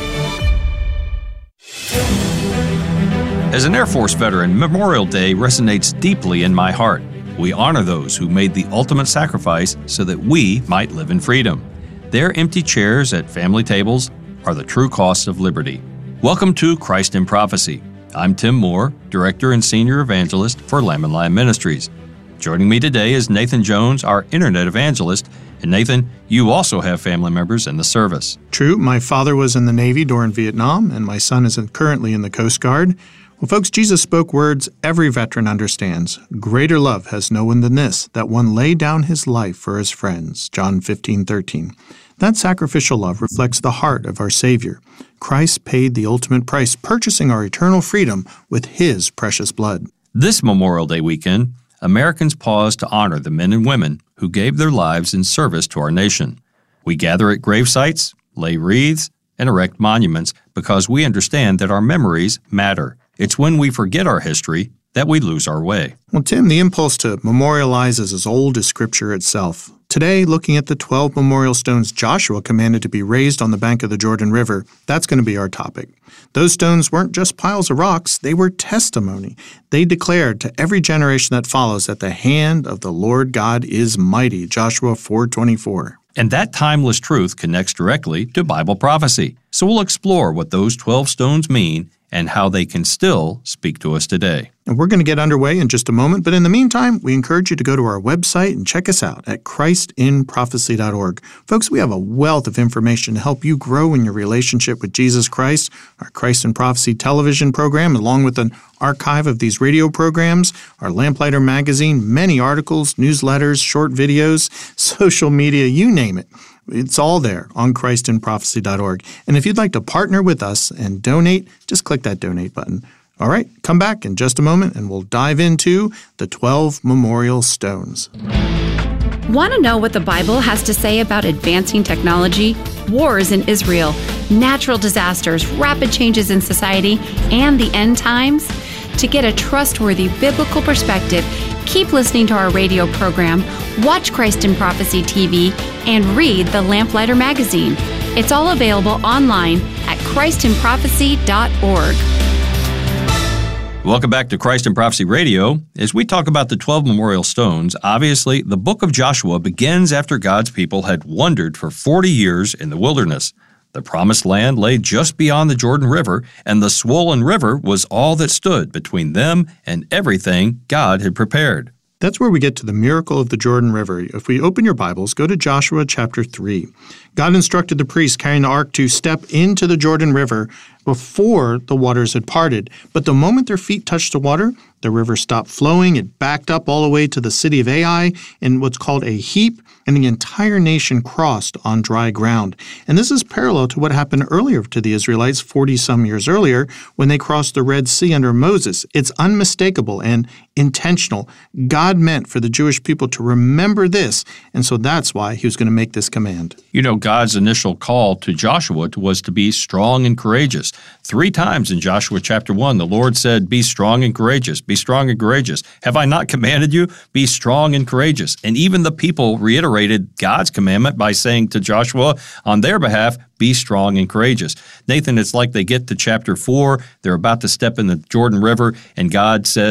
As an Air Force veteran, Memorial Day resonates deeply in my heart. We honor those who made the ultimate sacrifice so that we might live in freedom. Their empty chairs at family tables are the true cost of liberty. Welcome to Christ in Prophecy. I'm Tim Moore, Director and Senior Evangelist for Lamb and Lion Ministries. Joining me today is Nathan Jones, our Internet Evangelist. And Nathan, you also have family members in the service. True. My father was in the Navy during Vietnam, and my son is currently in the Coast Guard. Well, folks, Jesus spoke words every veteran understands. Greater love has no one than this, that one lay down his life for his friends. John fifteen thirteen. That sacrificial love reflects the heart of our Savior. Christ paid the ultimate price, purchasing our eternal freedom with his precious blood. This Memorial Day weekend, Americans pause to honor the men and women who gave their lives in service to our nation. We gather at grave sites, lay wreaths, and erect monuments because we understand that our memories matter. It's when we forget our history that we lose our way. Well, Tim, the impulse to memorialize is as old as Scripture itself. Today, looking at the twelve memorial stones Joshua commanded to be raised on the bank of the Jordan River, that's going to be our topic. Those stones weren't just piles of rocks, they were testimony. They declared to every generation that follows that the hand of the Lord God is mighty, Joshua four twenty-four. And that timeless truth connects directly to Bible prophecy. So we'll explore what those twelve stones mean and how they can still speak to us today. And we're going to get underway in just a moment, but in the meantime, we encourage you to go to our website and check us out at christ in prophecy dot org. Folks, we have a wealth of information to help you grow in your relationship with Jesus Christ. Our Christ in Prophecy television program, along with an archive of these radio programs, our Lamplighter magazine, many articles, newsletters, short videos, social media, you name it. It's all there on christ in prophecy dot org. And if you'd like to partner with us and donate, just click that donate button. All right, come back in just a moment and we'll dive into the twelve memorial stones. Want to know what the Bible has to say about advancing technology, wars in Israel, natural disasters, rapid changes in society, and the end times? To get a trustworthy biblical perspective, keep listening to our radio program, watch Christ in Prophecy T V, and read the Lamplighter magazine. It's all available online at christ in prophecy dot org. Welcome back to Christ in Prophecy Radio. As we talk about the twelve memorial stones, obviously the book of Joshua begins after God's people had wandered for forty years in the wilderness. The promised land lay just beyond the Jordan River, and the swollen river was all that stood between them and everything God had prepared. That's where we get to the miracle of the Jordan River. If we open your Bibles, go to Joshua chapter three. God instructed the priests carrying the ark to step into the Jordan River before the waters had parted. But the moment their feet touched the water, the river stopped flowing. It backed up all the way to the city of Ai in what's called a heap, and the entire nation crossed on dry ground. And this is parallel to what happened earlier to the Israelites forty-some years earlier when they crossed the Red Sea under Moses. It's unmistakable and intentional. God meant for the Jewish people to remember this, and so that's why he was going to make this command. You know, God's initial call to Joshua was to be strong and courageous. Three times in Joshua chapter one, the Lord said, "Be strong and courageous, be strong and courageous. Have I not commanded you? Be strong and courageous." And even the people reiterated God's commandment by saying to Joshua on their behalf, "Be strong and courageous." Nathan, it's like they get to chapter four, they're about to step in the Jordan River, and God says,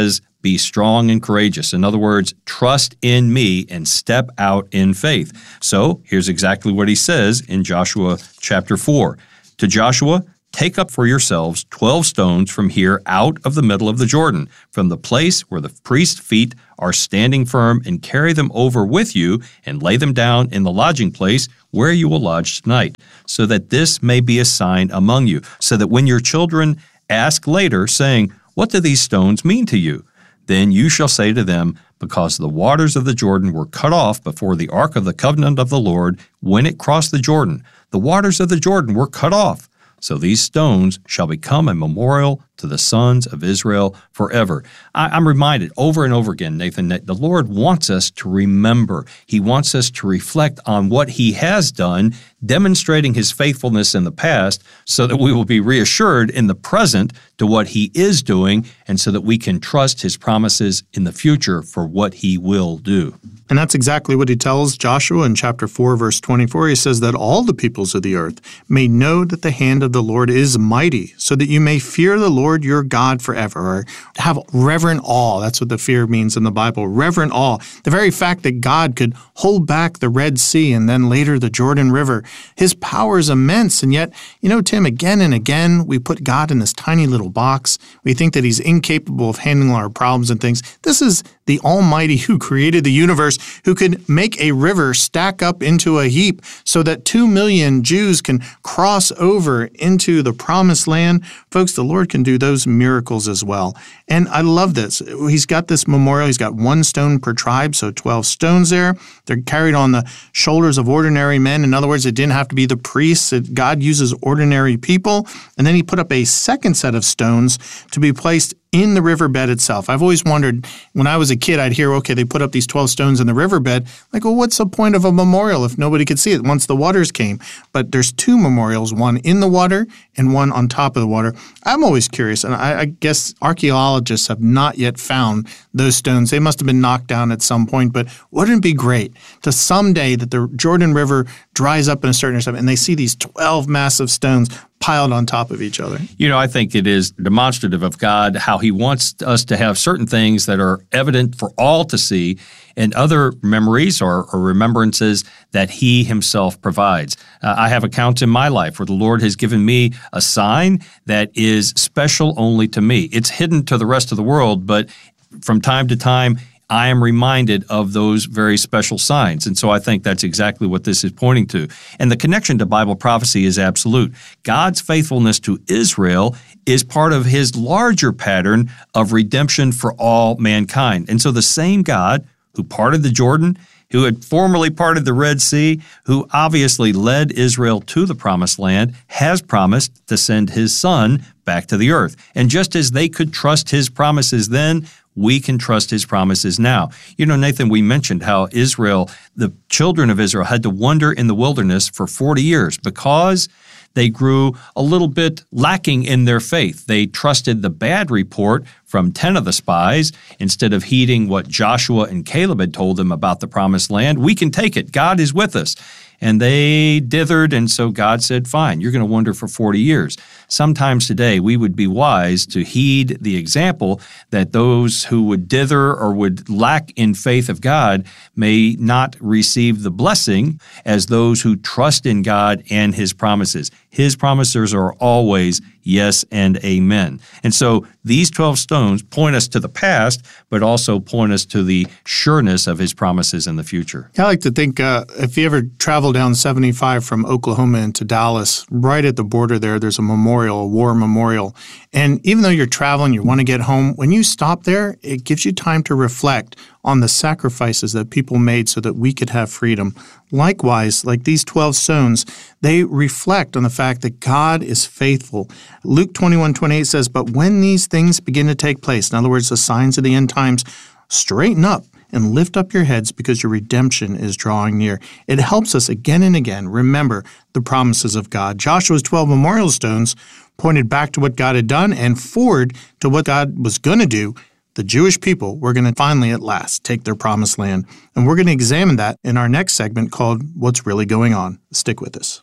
Be strong and courageous. In other words, trust in me and step out in faith. So here's exactly what he says in Joshua chapter four. To Joshua, take up for yourselves twelve stones from here out of the middle of the Jordan, from the place where the priest's feet are standing firm, and carry them over with you and lay them down in the lodging place where you will lodge tonight, so that this may be a sign among you, so that when your children ask later, saying, what do these stones mean to you? Then you shall say to them, because the waters of the Jordan were cut off before the ark of the covenant of the Lord when it crossed the Jordan. The waters of the Jordan were cut off. So these stones shall become a memorial to the sons of Israel forever. I, I'm reminded over and over again, Nathan, that the Lord wants us to remember. He wants us to reflect on what He has done, demonstrating His faithfulness in the past, so that we will be reassured in the present to what He is doing, and so that we can trust His promises in the future for what He will do. And that's exactly what he tells Joshua in chapter four, verse twenty-four. He says that all the peoples of the earth may know that the hand of the Lord is mighty, so that you may fear the Lord your God forever, or have reverent awe. That's what the fear means in the Bible, reverent awe. The very fact that God could hold back the Red Sea and then later the Jordan River, His power is immense. And yet, you know, Tim, again and again, we put God in this tiny little box. We think that He's incapable of handling our problems and things. This is the Almighty who created the universe, who could make a river stack up into a heap so that two million Jews can cross over into the promised land. Folks, the Lord can do those miracles as well. And I love this. He's got this memorial. He's got one stone per tribe, so twelve stones there. They're carried on the shoulders of ordinary men. In other words, it didn't have to be the priests. God uses ordinary people. And then He put up a second set of stones to be placed in the riverbed itself. I've always wondered, when I was a kid, I'd hear, okay, they put up these twelve stones in the riverbed. Like, well, what's the point of a memorial if nobody could see it once the waters came? But there's two memorials, one in the water and one on top of the water. I'm always curious, and I, I guess archaeologists have not yet found those stones. They must have been knocked down at some point, but wouldn't it be great to someday that the Jordan River dries up in a certain time and they see these twelve massive stones piled on top of each other? You know, I think it is demonstrative of God how He wants us to have certain things that are evident for all to see, and other memories or, or remembrances that He Himself provides. Uh, I have accounts in my life where the Lord has given me a sign that is special only to me. It's hidden to the rest of the world, but from time to time, I am reminded of those very special signs. And so I think that's exactly what this is pointing to. And the connection to Bible prophecy is absolute. God's faithfulness to Israel is part of His larger pattern of redemption for all mankind. And so the same God who parted the Jordan, who had formerly parted the Red Sea, who obviously led Israel to the Promised Land, has promised to send His Son back to the earth. And just as they could trust His promises then, we can trust His promises now. You know, Nathan, we mentioned how Israel, the children of Israel, had to wander in the wilderness for forty years because they grew a little bit lacking in their faith. They trusted the bad report from ten of the spies instead of heeding what Joshua and Caleb had told them about the promised land. We can take it. God is with us. And they dithered, and so God said, fine, you're going to wander for forty years. Sometimes today we would be wise to heed the example that those who would dither or would lack in faith of God may not receive the blessing as those who trust in God and His promises. His promises are always yes and amen. And so these twelve stones point us to the past, but also point us to the sureness of His promises in the future. I like to think uh, if you ever travel down seventy-five from Oklahoma into Dallas, right at the border there, there's a memorial, a war memorial. And even though you're traveling, you want to get home, when you stop there, it gives you time to reflect on the sacrifices that people made so that we could have freedom. Likewise, like these twelve stones, they reflect on the fact that God is faithful. Luke twenty-one twenty-eight says, but when these things begin to take place, in other words, the signs of the end times, straighten up and lift up your heads because your redemption is drawing near. It helps us again and again remember the promises of God. Joshua's twelve memorial stones pointed back to what God had done and forward to what God was going to do. The Jewish people were going to finally at last take their promised land. And we're going to examine that in our next segment called What's Really Going On. Stick with us.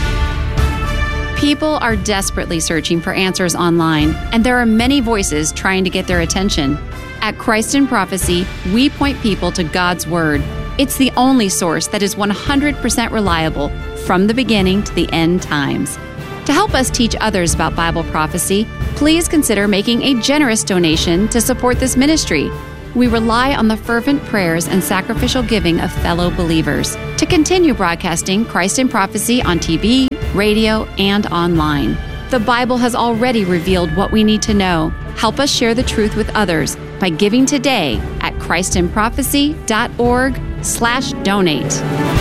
People are desperately searching for answers online, and there are many voices trying to get their attention. At Christ in Prophecy, we point people to God's Word. It's the only source that is one hundred percent reliable from the beginning to the end times. To help us teach others about Bible prophecy, please consider making a generous donation to support this ministry. We rely on the fervent prayers and sacrificial giving of fellow believers to continue broadcasting Christ in Prophecy on T V, radio, and online. The Bible has already revealed what we need to know. Help us share the truth with others by giving today at christinprophecy.org slash donate.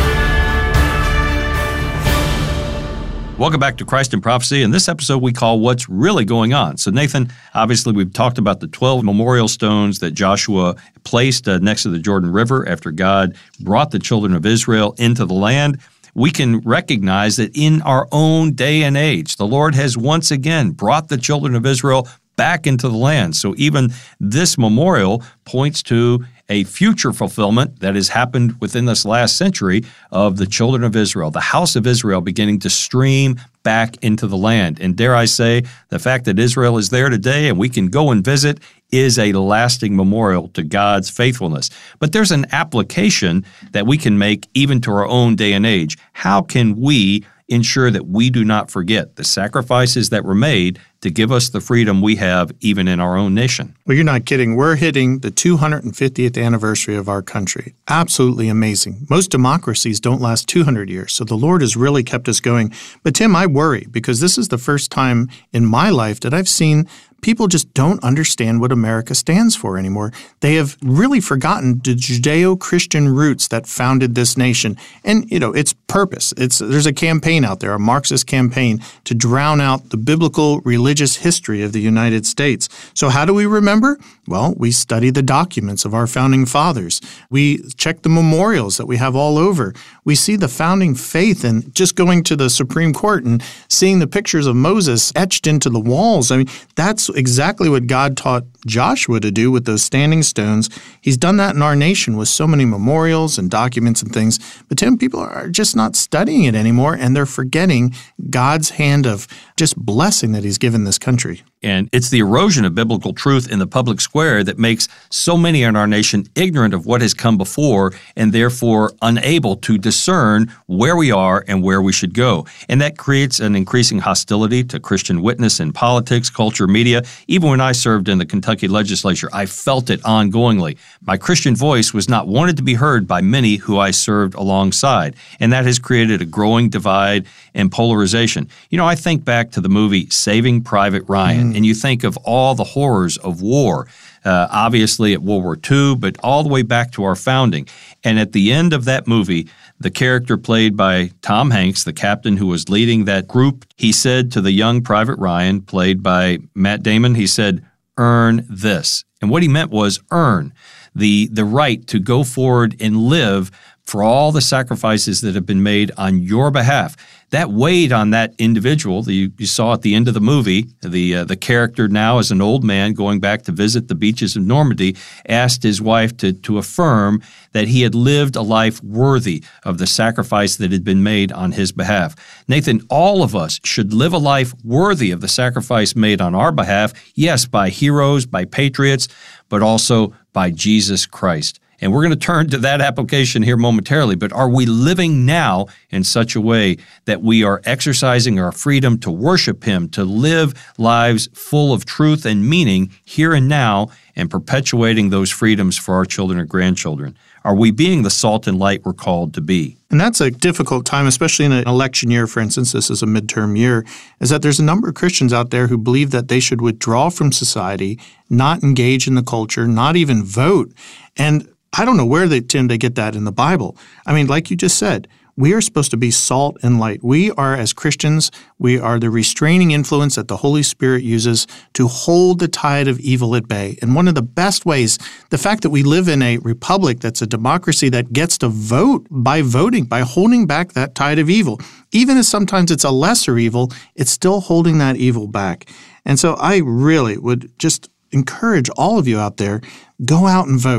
Welcome back to Christ in Prophecy. In this episode, we call What's Really Going On. So, Nathan, obviously, we've talked about the twelve memorial stones that Joshua placed uh, next to the Jordan River after God brought the children of Israel into the land. We can recognize that in our own day and age, the Lord has once again brought the children of Israel back into the land. So even this memorial points to a future fulfillment that has happened within this last century of the children of Israel, the house of Israel beginning to stream back into the land. And dare I say, the fact that Israel is there today and we can go and visit is a lasting memorial to God's faithfulness. But there's an application that we can make even to our own day and age. How can we ensure that we do not forget the sacrifices that were made to give us the freedom we have even in our own nation? Well, you're not kidding. We're hitting the two hundred fiftieth anniversary of our country. Absolutely amazing. Most democracies don't last two hundred years, so the Lord has really kept us going. But Tim, I worry because this is the first time in my life that I've seen people just don't understand what America stands for anymore. They have really forgotten the Judeo-Christian roots that founded this nation. And, you know, its purpose. It's there's a campaign out there, a Marxist campaign, to drown out the biblical religious history of the United States. So how do we remember? Well, we study the documents of our founding fathers. We check the memorials that we have all over. We see the founding faith, and just going to the Supreme Court and seeing the pictures of Moses etched into the walls. I mean, that's exactly what God taught Joshua to do with those standing stones. He's done that in our nation with so many memorials and documents and things. But Tim, people are just not studying it anymore, and they're forgetting God's hand of just blessing that he's given this country. And it's the erosion of biblical truth in the public square that makes so many in our nation ignorant of what has come before and therefore unable to discern where we are and where we should go. And that creates an increasing hostility to Christian witness in politics, culture, media. Even when I served in the Kentucky legislature, I felt it ongoingly. My Christian voice was not wanted to be heard by many who I served alongside. And that has created a growing divide and polarization. You know, I think back to the movie Saving Private Ryan. And you think of all the horrors of war, uh, obviously at World War Two, but all the way back to our founding. And at the end of that movie, the character played by Tom Hanks, the captain who was leading that group, he said to the young Private Ryan, played by Matt Damon, he said, "Earn this." And what he meant was earn the, the right to go forward and live for all the sacrifices that have been made on your behalf. That weighed on that individual. The, you saw at the end of the movie, the uh, the character now as an old man going back to visit the beaches of Normandy, asked his wife to, to affirm that he had lived a life worthy of the sacrifice that had been made on his behalf. Nathan, all of us should live a life worthy of the sacrifice made on our behalf, yes, by heroes, by patriots, but also by Jesus Christ. And we're going to turn to that application here momentarily, but are we living now in such a way that we are exercising our freedom to worship Him, to live lives full of truth and meaning here and now, and perpetuating those freedoms for our children and grandchildren? Are we being the salt and light we're called to be? And that's a difficult time, especially in an election year, for instance, this is a midterm year, is that there's a number of Christians out there who believe that they should withdraw from society, not engage in the culture, not even vote. And I don't know where they, Tim, they get that in the Bible. I mean, like you just said, we are supposed to be salt and light. We are, as Christians, we are the restraining influence that the Holy Spirit uses to hold the tide of evil at bay. And one of the best ways, the fact that we live in a republic that's a democracy that gets to vote by voting, by holding back that tide of evil. Even if sometimes it's a lesser evil, it's still holding that evil back. And so I really would just encourage all of you out there, go out and vote.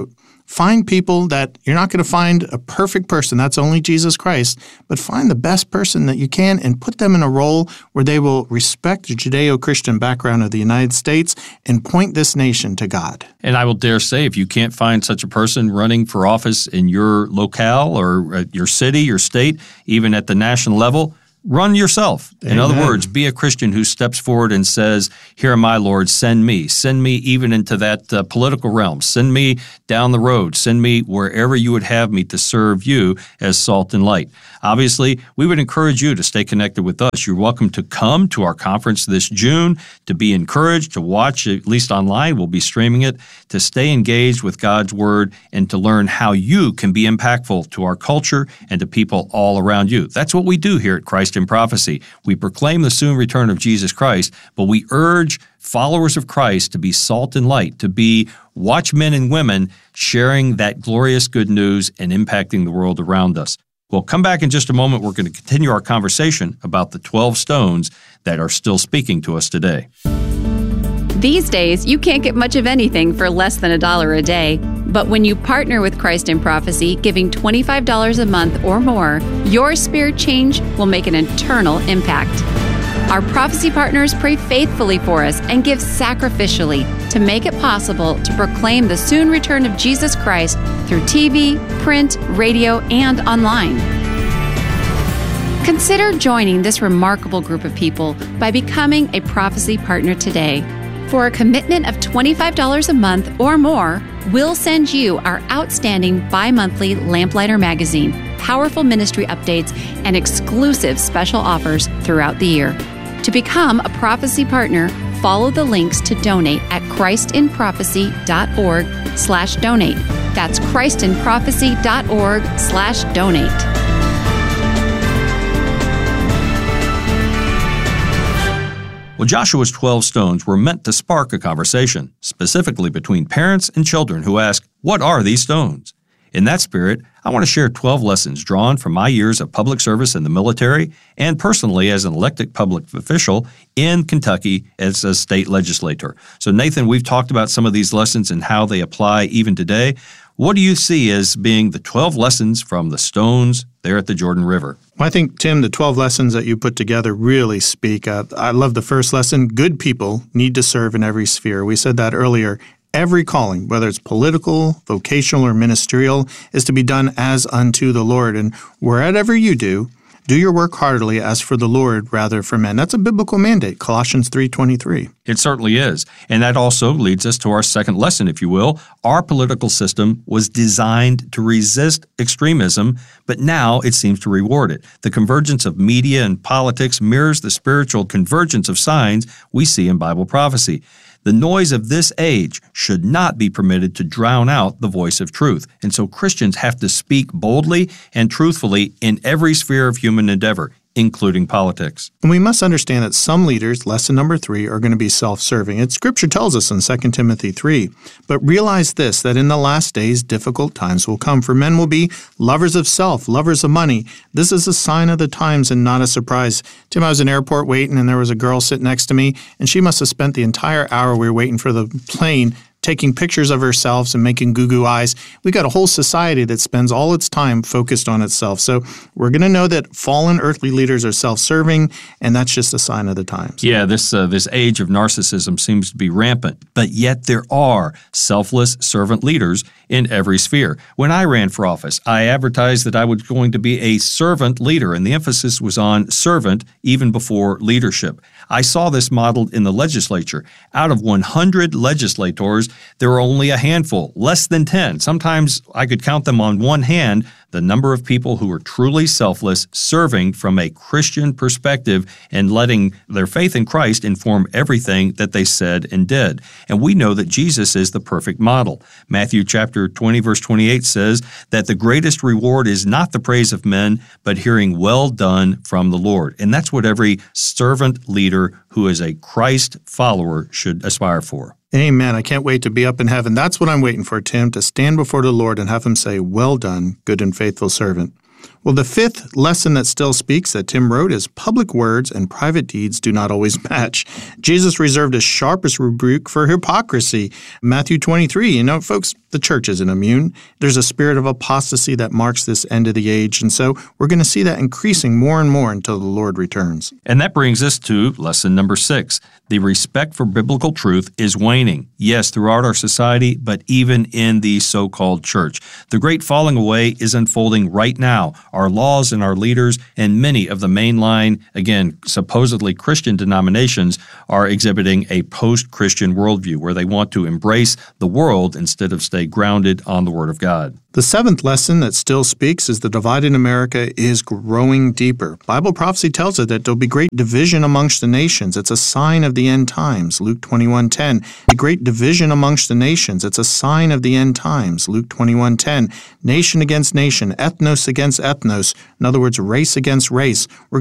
find people that you're not going to find a perfect person. That's only Jesus Christ. But find the best person that you can and put them in a role where they will respect the Judeo-Christian background of the United States and point this nation to God. And I will dare say, if you can't find such a person running for office in your locale or uh, your city, your state, even at the national level, run yourself. In Amen. other words, be a Christian who steps forward and says, here am I, Lord, send me. Send me even into that uh, political realm. Send me down the road. Send me wherever you would have me to serve you as salt and light. Obviously, we would encourage you to stay connected with us. You're welcome to come to our conference this June, to be encouraged, to watch, at least online, we'll be streaming it, to stay engaged with God's Word, and to learn how you can be impactful to our culture and to people all around you. That's what we do here at Christ in Prophecy. We proclaim the soon return of Jesus Christ, but we urge followers of Christ to be salt and light, to be watchmen and women sharing that glorious good news and impacting the world around us. We'll come back in just a moment. We're going to continue our conversation about the twelve stones that are still speaking to us today. These days, you can't get much of anything for less than a dollar a day. But when you partner with Christ in Prophecy, giving twenty-five dollars a month or more, your spirit change will make an eternal impact. Our prophecy partners pray faithfully for us and give sacrificially to make it possible to proclaim the soon return of Jesus Christ through T V, print, radio, and online. Consider joining this remarkable group of people by becoming a prophecy partner today. For a commitment of twenty-five dollars a month or more, we'll send you our outstanding bi-monthly Lamplighter magazine, powerful ministry updates, and exclusive special offers throughout the year. To become a prophecy partner, follow the links to donate at christinprophecy.org slash donate. That's christinprophecy.org slash donate. Well, Joshua's twelve stones were meant to spark a conversation, specifically between parents and children who ask, what are these stones? In that spirit, I want to share twelve lessons drawn from my years of public service in the military and personally as an elected public official in Kentucky as a state legislator. So, Nathan, we've talked about some of these lessons and how they apply even today. What do you see as being the twelve lessons from the stones there at the Jordan River? Well, I think, Tim, the twelve lessons that you put together really speak. Uh, I love the first lesson. Good people need to serve in every sphere. We said that earlier. Every calling, whether it's political, vocational, or ministerial, is to be done as unto the Lord. And wherever you do, do your work heartily as for the Lord rather for men. That's a biblical mandate, Colossians three twenty-three. It certainly is. And that also leads us to our second lesson, if you will. Our political system was designed to resist extremism, but now it seems to reward it. The convergence of media and politics mirrors the spiritual convergence of signs we see in Bible prophecy. The noise of this age should not be permitted to drown out the voice of truth. And so Christians have to speak boldly and truthfully in every sphere of human endeavor, including politics. And we must understand that some leaders, lesson number three, are going to be self-serving. And Scripture tells us in Second Timothy three. But realize this, that in the last days difficult times will come, for men will be lovers of self, lovers of money. This is a sign of the times and not a surprise. Tim, I was in an airport waiting, and there was a girl sitting next to me, and she must have spent the entire hour we were waiting for the plane taking pictures of herself and making goo-goo eyes. We got a whole society that spends all its time focused on itself. So we're going to know that fallen earthly leaders are self-serving, and that's just a sign of the times. Yeah, this uh, this age of narcissism seems to be rampant, but yet there are selfless servant leaders in every sphere. When I ran for office, I advertised that I was going to be a servant leader, and the emphasis was on servant even before leadership. I saw this modeled in the legislature. Out of one hundred legislators, there were only a handful, less than ten. Sometimes I could count them on one hand, the number of people who were truly selfless, serving from a Christian perspective and letting their faith in Christ inform everything that they said and did. And we know that Jesus is the perfect model. Matthew chapter twenty, verse twenty-eight says that the greatest reward is not the praise of men, but hearing well done from the Lord. And that's what every servant leader who is a Christ follower should aspire for. Amen. I can't wait to be up in heaven. That's what I'm waiting for, Tim, to stand before the Lord and have him say, well done, good and faithful servant. Well, the fifth lesson that still speaks that Tim wrote is public words and private deeds do not always match. Jesus reserved his sharpest rebuke for hypocrisy. Matthew twenty-three, you know, folks, the church isn't immune. There's a spirit of apostasy that marks this end of the age, and so we're going to see that increasing more and more until the Lord returns. And that brings us to lesson number six. The respect for biblical truth is waning. Yes, throughout our society, but even in the so-called church. The great falling away is unfolding right now. Our laws and our leaders and many of the mainline, again, supposedly Christian denominations are exhibiting a post-Christian worldview where they want to embrace the world instead of stay grounded on the Word of God. The seventh lesson that still speaks is the divide in America is growing deeper. Bible prophecy tells us that there'll be great division amongst the nations. It's a sign of the end times, Luke twenty-one ten. The great division amongst the nations. It's a sign of the end times, Luke twenty-one ten. Nation against nation, ethnos against ethnos. In other words, race against race. We're